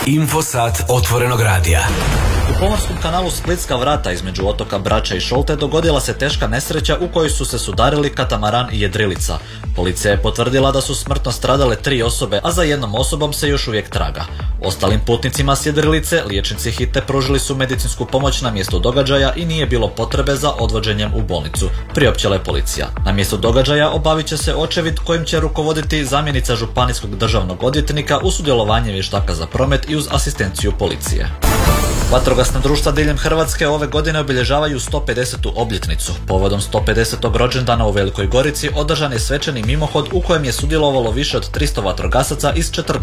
Infosat otvorenog radija. U pomorskom kanalu Splitska vrata između otoka Brača i Šolte dogodila se teška nesreća u kojoj su se sudarili katamaran i jedrilica. Policija je potvrdila da su smrtno stradale 3 osobe, a za jednom osobom se još uvijek traga. Ostalim putnicima s jedrilice liječnici hitne pružili su medicinsku pomoć na mjestu događaja i nije bilo potrebe za odvođenjem u bolnicu, priopćila je policija. Na mjestu događaja obavit će se očevid kojim će rukovoditi zamjenica županijskog državnog odvjetnika uz sudjelovanje vještaka za promet i uz asistenciju policije. Vatrogasna društva diljem Hrvatske ove godine obilježavaju 150. obljetnicu. Povodom 150. rođendana u Velikoj Gorici održan je svečani mimohod u kojem je sudjelovalo više od 300 vatrogasaca iz 40